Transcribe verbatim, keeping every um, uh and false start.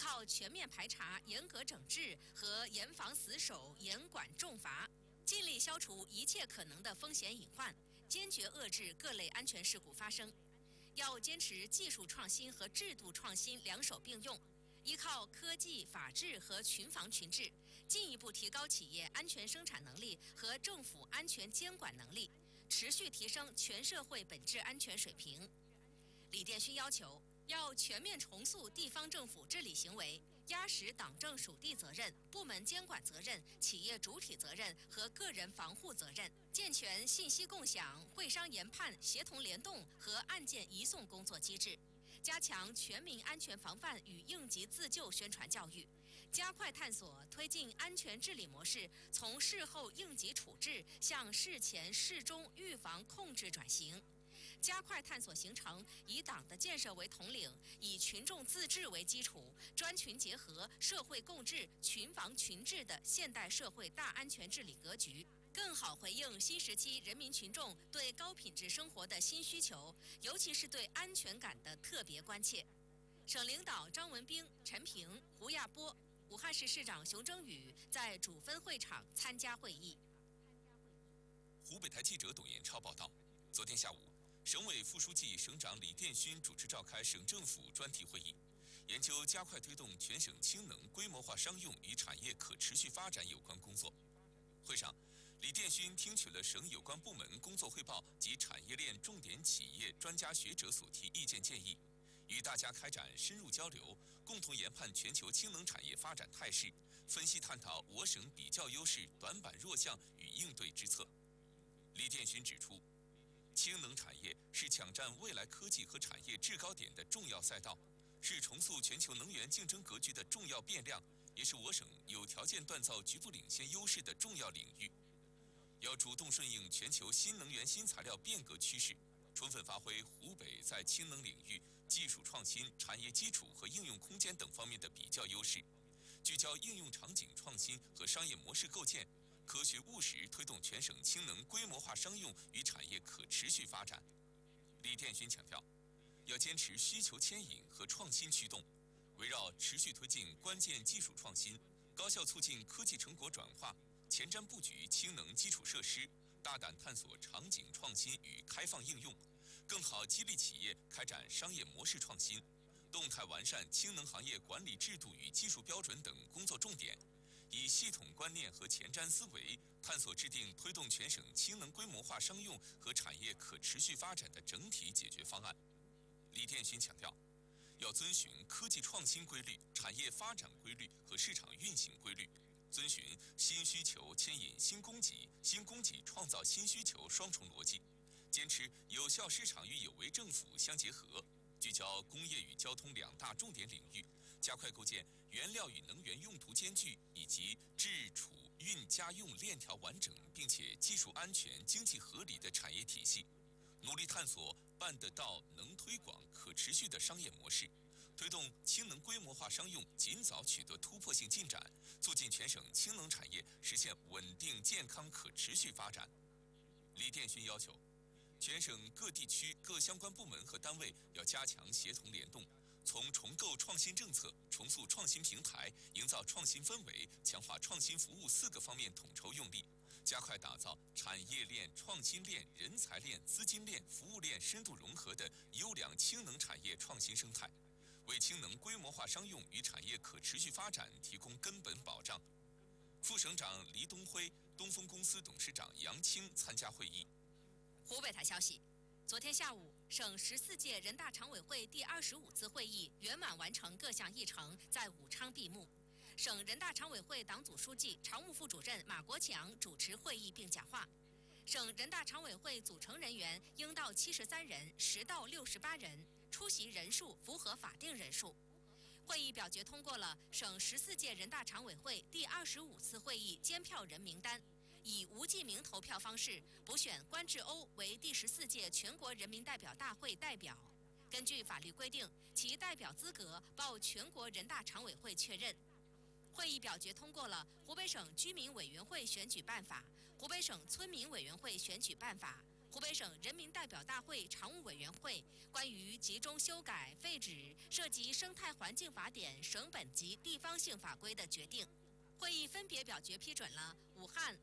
靠全面排查、严格整治和严防死守、严管重罚，尽力消除一切可能的风险隐患，坚决遏制各类安全事故发生。要坚持技术创新和制度创新两手并用，依靠科技、法治和群防群治，进一步提高企业安全生产能力和政府安全监管能力，持续提升全社会本质安全水平。李殿勋要求，要全面重塑地方政府治理行为，压实党政属地责任、部门监管责任、企业主体责任和个人防护责任，健全信息共享、会商研判、协同联动和案件移送工作机制，加强全民安全防范与应急自救宣传教育，加快探索推进安全治理模式从事后应急处置向事前事中预防控制转型。加快探索形成以党的建设为统领、以群众自治为基础、专群结合、社会共治、群防群治的现代社会大安全治理格局，更好回应新时期人民群众对高品质生活的新需求，尤其是对安全感的特别关切。省领导张文彬、陈平、胡亚波、武汉市市长熊征宇在主分会场参加会议。 湖北台记者董延超报道，昨天下午，省委副书记、省长李殿勋主持召开省政府专题会议，研究加快推动全省氢能规模化商用与产业可持续发展有关工作。会上，李殿勋听取了省有关部门工作汇报及产业链重点企业专家学者所提意见建议，与大家开展深入交流，共同研判全球氢能产业发展态势，分析探讨我省比较优势、短板弱项与应对之策。李殿勋指出，氢能产业是抢占未来科技和产业制高点的重要赛道，是重塑全球能源竞争格局的重要变量，也是我省有条件锻造局部领先优势的重要领域。要主动顺应全球新能源新材料变革趋势，充分发挥湖北在氢能领域技术创新、产业基础和应用空间等方面的比较优势，聚焦应用场景创新和商业模式构建，科学务实推动全省氢能规模化商用与产业可持续发展。李殿勋强调，要坚持需求牵引和创新驱动，围绕持续推进关键技术创新，高效促进科技成果转化，前瞻布局氢能基础设施，大胆探索场景创新与开放应用，更好激励企业开展商业模式创新，动态完善氢能行业管理制度与技术标准等工作重点，以系统观念和前瞻思维，探索制定推动全省氢能规模化商用和产业可持续发展的整体解决方案。李殿勋强调，要遵循科技创新规律、产业发展规律和市场运行规律，遵循新需求牵引新供给、新供给创造新需求双重逻辑，坚持有效市场与有为政府相结合，聚焦工业与交通两大重点领域，加快构建原料与能源用途兼具以及制储运家用链条完整并且技术安全、经济合理的产业体系，努力探索办得到、能推广可持续的商业模式，推动氢能规模化商用尽早取得突破性进展，促进全省氢能产业实现稳定、健康、可持续发展。李殿勋要求，全省各地区各相关部门和单位要加强协同联动，从重构创新政策、重塑创新平台、营造创新氛围、强化创新服务四个方面统筹用力，加快打造产业链、创新链、人才链、资金链、服务链深度融合的优良氢能产业创新生态，为氢能规模化商用与产业可持续发展提供根本保障。副省长黎东辉、东风公司董事长杨青参加会议。 湖北台消息，昨天下午，省十四届人大常委会第二十五次会议圆满完成各项议程，在武昌闭幕。省人大常委会党组书记、常务副主任马国强主持会议并讲话。省人大常委会组成人员应到七十三人，实到六十八人，出席人数符合法定人数。会议表决通过了省十四届人大常委会第二十五次会议监票人名单，以无记名投票方式补选关志欧为第十四届全国人民代表大会代表。根据法律规定，其代表资格报全国人大常委会确认。会议表决通过了湖北省居民委员会选举办法、湖北省村民委员会选举办法、 湖北省人民代表大会常务委员会关于集中修改废止涉及生态环境法典省本级地方性法规的决定，会议分别表决批准了武汉